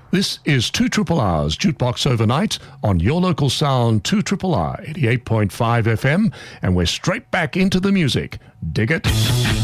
This is 2 Triple R's Jukebox Overnight on your local sound 2 Triple R 88.5 FM, and we're straight back into the music. Dig it?